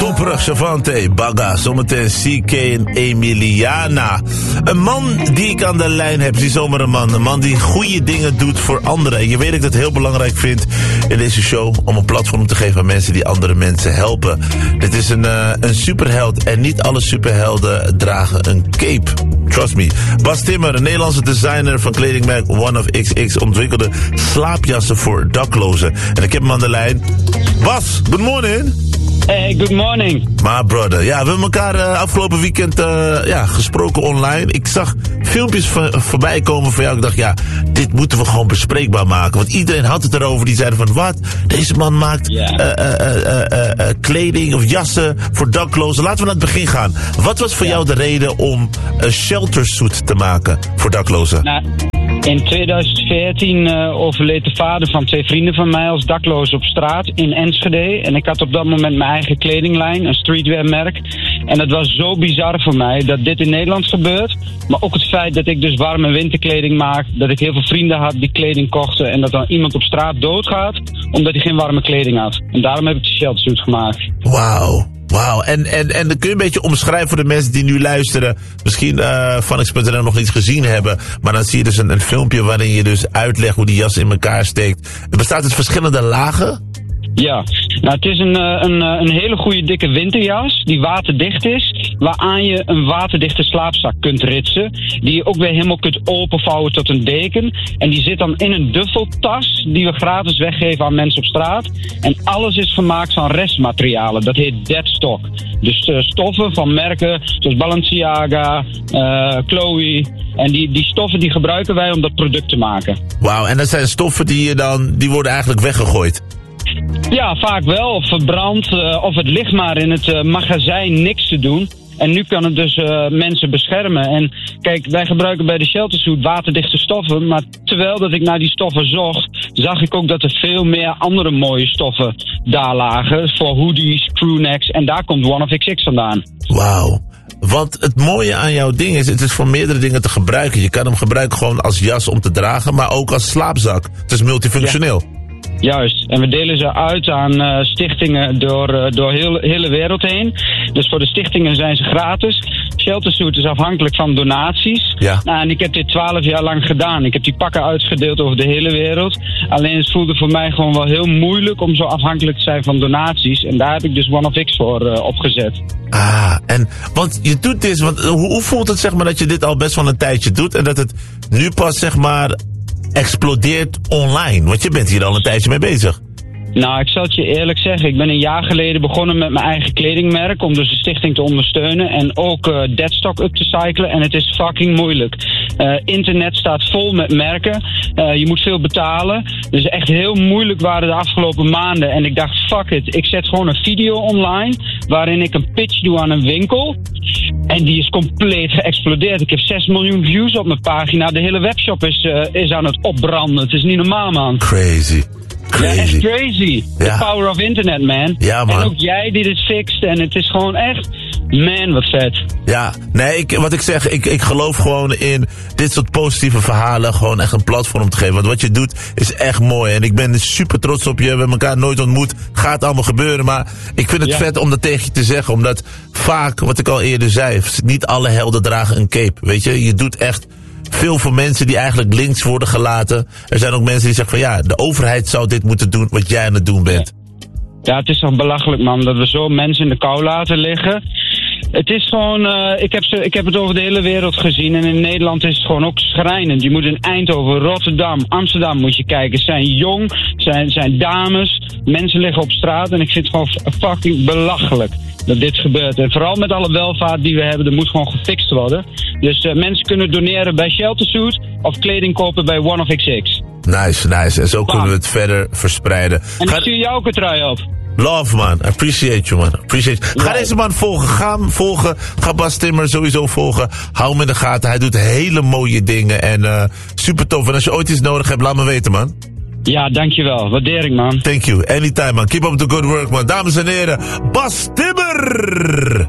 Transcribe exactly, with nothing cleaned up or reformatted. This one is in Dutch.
Topperig, Chavante, Bagga, zometeen C K en Emiliana. Een man die ik aan de lijn heb, die zomaar een man. Een man die goede dingen doet voor anderen. En je weet dat ik dat heel belangrijk vind in deze show, om een platform te geven aan mensen die andere mensen helpen. Dit is een, uh, een superheld en niet alle superhelden dragen een cape. Trust me. Bas Timmer, een Nederlandse designer van kledingmerk One of X X, ontwikkelde slaapjassen voor daklozen. En ik heb hem aan de lijn. Bas, good morning. Hey, good morning. My brother. Ja, we hebben elkaar uh, afgelopen weekend uh, ja, gesproken online. Ik zag filmpjes v- voorbij komen van jou. Ik dacht, ja, dit moeten we gewoon bespreekbaar maken. Want iedereen had het erover. Die zeiden van, wat? Deze man maakt yeah. uh, uh, uh, uh, uh, kleding of jassen voor daklozen. Laten we naar het begin gaan. Wat was voor yeah. jou de reden om een sheltersuit te maken voor daklozen? Nou, in tweeduizend veertien uh, overleed de vader van twee vrienden van mij als dakloos op straat in Enschede. En ik had op dat moment mijn eigen kledinglijn, een streetwearmerk. En het was zo bizar voor mij dat dit in Nederland gebeurt. Maar ook het feit dat ik dus warme winterkleding maak. Dat ik heel veel vrienden had die kleding kochten. En dat dan iemand op straat doodgaat omdat hij geen warme kleding had. En daarom heb ik de sheltersuit gemaakt. Wauw. Wauw, en, en, en dan kun je een beetje omschrijven voor de mensen die nu luisteren. Misschien uh, van X punt n l nog niet gezien hebben. Maar dan zie je dus een, een filmpje waarin je dus uitlegt hoe die jas in elkaar steekt. Het bestaat uit verschillende lagen? Ja, nou het is een, een, een hele goede dikke winterjas die waterdicht is. Waaraan je een waterdichte slaapzak kunt ritsen. Die je ook weer helemaal kunt openvouwen tot een deken. En die zit dan in een duffeltas die we gratis weggeven aan mensen op straat. En alles is gemaakt van restmaterialen. Dat heet deadstock. Dus uh, stoffen van merken zoals Balenciaga, uh, Chloe. En die, die stoffen die gebruiken wij om dat product te maken. Wauw, en dat zijn stoffen die je dan, die worden eigenlijk weggegooid? Ja, vaak wel. Of verbrand. Uh, of het ligt maar in het uh, magazijn niks te doen. En nu kan het dus uh, mensen beschermen. En kijk, wij gebruiken bij de sheltersuit waterdichte stoffen. Maar terwijl dat ik naar die stoffen zocht, zag ik ook dat er veel meer andere mooie stoffen daar lagen. Voor hoodies, crewnecks. En daar komt One of X X vandaan. Wauw. Want het mooie aan jouw ding is, het is voor meerdere dingen te gebruiken. Je kan hem gebruiken gewoon als jas om te dragen, maar ook als slaapzak. Het is multifunctioneel. Ja. Juist, en we delen ze uit aan uh, stichtingen door, uh, door heel, hele wereld heen. Dus voor de stichtingen zijn ze gratis. Sheltersuit is afhankelijk van donaties. Ja. Nou, en ik heb dit twaalf jaar lang gedaan. Ik heb die pakken uitgedeeld over de hele wereld. Alleen het voelde voor mij gewoon wel heel moeilijk om zo afhankelijk te zijn van donaties. En daar heb ik dus One of X voor uh, opgezet. Ah, en want je doet dit, want hoe, hoe voelt het zeg maar dat je dit al best wel een tijdje doet en dat het nu pas zeg maar explodeert online? Want je bent hier al een tijdje mee bezig. Nou, ik zal het je eerlijk zeggen. Ik ben een jaar geleden begonnen met mijn eigen kledingmerk om dus de stichting te ondersteunen en ook uh, deadstock up te cyclen. En het is fucking moeilijk. Uh, internet staat vol met merken. Uh, je moet veel betalen. Dus echt heel moeilijk waren de afgelopen maanden. En ik dacht, fuck it. Ik zet gewoon een video online waarin ik een pitch doe aan een winkel. En die is compleet geëxplodeerd. Ik heb zes miljoen views op mijn pagina. De hele webshop is, uh, is aan het opbranden. Het is niet normaal, man. Crazy. Crazy. Ja, echt crazy. Ja. The power of internet, man. Ja, man. En ook jij die dit fixt. En het is gewoon echt, man, wat vet. Ja, nee, ik, wat ik zeg, ik, ik geloof gewoon in dit soort positieve verhalen. Gewoon echt een platform te geven. Want wat je doet is echt mooi. En ik ben super trots op je. We hebben elkaar nooit ontmoet. Gaat allemaal gebeuren. Maar ik vind het ja. vet om dat tegen je te zeggen. Omdat vaak, wat ik al eerder zei, niet alle helden dragen een cape. Weet je, je doet echt veel voor mensen die eigenlijk links worden gelaten. Er zijn ook mensen die zeggen van ja, de overheid zou dit moeten doen wat jij aan het doen bent. Ja, het is toch belachelijk, man, dat we zo mensen in de kou laten liggen. Het is gewoon, uh, ik, heb ze, ik heb het over de hele wereld gezien en in Nederland is het gewoon ook schrijnend. Je moet in Eindhoven, Rotterdam, Amsterdam moet je kijken. Het zijn jong, zijn, zijn dames, mensen liggen op straat en ik vind het gewoon fucking belachelijk dat dit gebeurt. En vooral met alle welvaart die we hebben, er moet gewoon gefixt worden. Dus uh, mensen kunnen doneren bij Sheltersuit of kleding kopen bij One of X X. Nice, nice. En zo kunnen we het verder verspreiden. En ik stuur jou ook een trui op. Love, man. Appreciate you, man. Appreciate you. Ga deze man volgen. Ga hem volgen. Ga Bas Timmer sowieso volgen. Hou hem in de gaten. Hij doet hele mooie dingen. En uh, super tof. En als je ooit iets nodig hebt, laat me weten, man. Ja, dankjewel. Waardering, man. Thank you. Anytime, man. Keep up the good work, man. Dames en heren, Bas Timmer!